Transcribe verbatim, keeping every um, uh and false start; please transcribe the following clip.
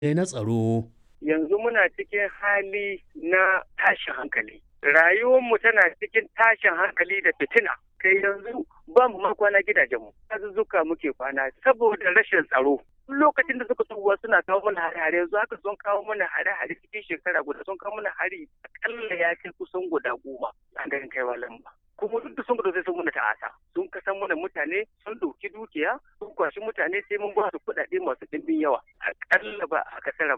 na tsaro. Yanzu muna cikin hali na tashin hankali. Rayuwarmu tana cikin tashin hankali da fitina. Kai yanzu ba mu ma kwana gidajenmu. Azuzzuka muke kwana saboda rashin tsaro. Lokacin da suka tuwa suna kawo mana hare-hare yanzu haka sun kawo mana hare-hare cikin shekara guda sun kawo mana hari akalla ya kai kusan guda goma a garin kaiwa lamba. Kuma duk da sun gudu sai sun muna ta'asa. Sun kasan mana mutane sun ɗauki dukiya sun kwashi mutane sai mun ba su kuɗaɗe masu ɗimbin yawa. Akalla ba a kasara